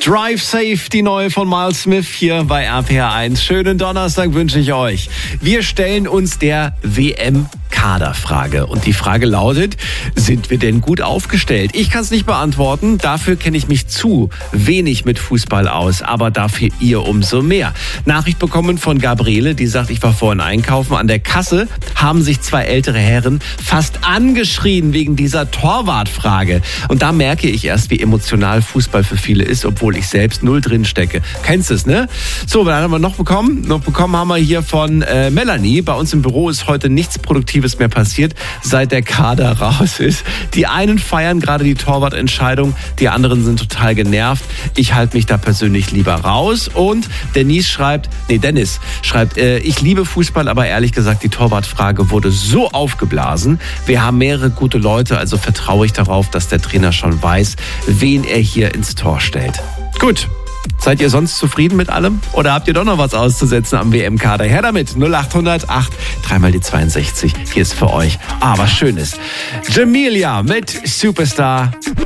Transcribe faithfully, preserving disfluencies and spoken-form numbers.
Drive Safe, die neue von Miles Smith hier bei R P R eins. Schönen Donnerstag wünsche ich euch. Wir stellen uns der W M-Kaderfrage. Und die Frage lautet, sind wir denn gut aufgestellt? Ich kann es nicht beantworten. Dafür kenne ich mich zu wenig mit Fußball aus. Aber dafür ihr umso mehr. Nachricht bekommen von Gabriele, die sagt, ich war vorhin einkaufen. An der Kasse haben sich zwei ältere Herren fast angeschrien wegen dieser Torwartfrage. Und da merke ich erst, wie emotional Fußball für viele ist, obwohl ich selbst null drin stecke. Kennst du es, ne? So, was haben wir noch bekommen? Noch bekommen haben wir hier von äh, Melanie. Bei uns im Büro ist heute nichts Produktives mehr passiert, seit der Kader raus ist. Die einen feiern gerade die Torwartentscheidung, die anderen sind total genervt. Ich halte mich da persönlich lieber raus. Und Denise schreibt, nee, Dennis schreibt, äh, ich liebe Fußball, aber ehrlich gesagt, die Torwartfrage wurde so aufgeblasen. Wir haben mehrere gute Leute, also vertraue ich darauf, dass der Trainer schon weiß, wen er hier ins Tor stellt. Gut. Seid ihr sonst zufrieden mit allem? Oder habt ihr doch noch was auszusetzen am W M-Kader? Her damit. null acht hundert acht, dreimal die zweiundsechzig. Hier ist für euch aber Schönes. Jamelia mit Superstar.